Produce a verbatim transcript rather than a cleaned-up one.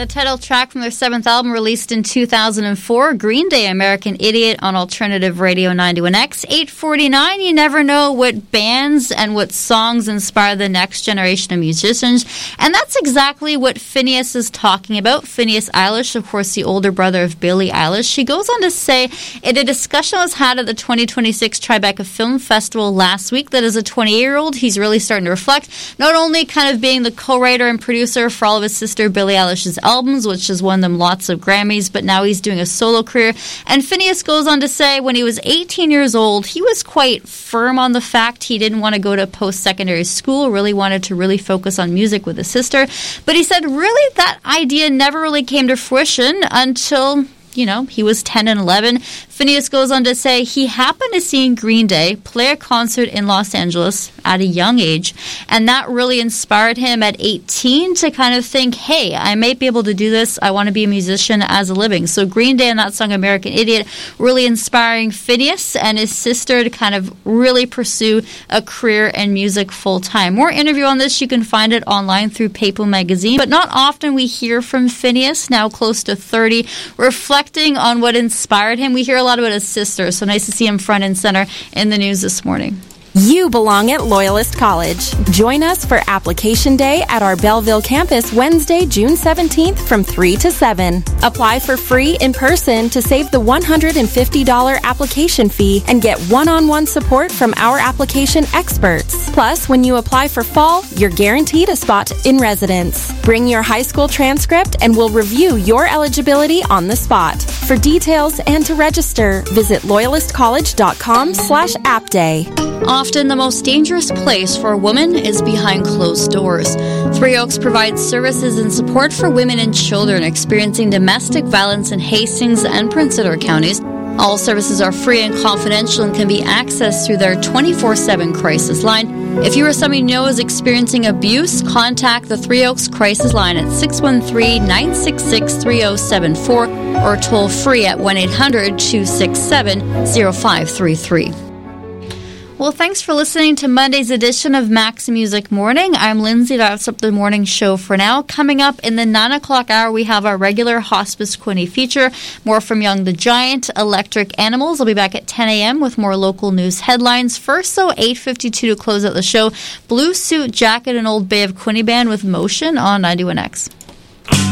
The title track from their seventh album, released in two thousand four, Green Day, American Idiot, on Alternative Radio ninety-one X. eight forty-nine, you never know what bands and what songs inspire the next generation of musicians. And that's exactly what Finneas is talking about. Finneas Eilish, of course, the older brother of Billie Eilish. She goes on to say, in a discussion was had at the twenty twenty-six Tribeca Film Festival last week, that as a twenty-year-old, he's really starting to reflect, not only kind of being the co-writer and producer for all of his sister Billie Eilish's albums, which has won them lots of Grammys, but now he's doing a solo career. And Finneas goes on to say when he was eighteen years old, he was quite firm on the fact he didn't want to go to post-secondary school, really wanted to really focus on music with his sister. But he said really that idea never really came to fruition until, you know, he was ten and eleven. Finneas goes on to say he happened to see Green Day play a concert in Los Angeles at a young age, and that really inspired him at eighteen to kind of think, hey, I might be able to do this. I want to be a musician as a living. So Green Day and that song American Idiot really inspiring Finneas and his sister to kind of really pursue a career in music full-time. More interview on this, you can find it online through People Magazine. But not often we hear from Finneas, now close to thirty, reflecting on what inspired him. We hear a lot about his sister, so nice to see him front and center in the news this morning. You belong at Loyalist College. Join us for Application Day at our Belleville campus Wednesday, June seventeenth from three to seven. Apply for free in person to save the one hundred fifty dollars application fee and get one-on-one support from our application experts. Plus, when you apply for fall, you're guaranteed a spot in residence. Bring your high school transcript and we'll review your eligibility on the spot. For details and to register, visit loyalistcollege.com slash appday. Often the most dangerous place for a woman is behind closed doors. Three Oaks provides services and support for women and children experiencing domestic violence in Hastings and Prince Edward counties. All services are free and confidential and can be accessed through their twenty-four seven crisis line. If you or somebody you know is experiencing abuse, contact the Three Oaks Crisis Line at six one three, nine six six, three zero seven four or toll free at one eight hundred, two six seven, zero five three three. Well, thanks for listening to Monday's edition of Max Music Morning. I'm Lindsay. That's up the morning show for now. Coming up in the nine o'clock hour, we have our regular Hospice Quinte feature. More from Young the Giant, Electric Animals. I'll be back at ten a.m. with more local news headlines. First, so eight fifty-two to close out the show. Blue Suit Jacket and Old Bay of Quinte Band with Motion on ninety-one X.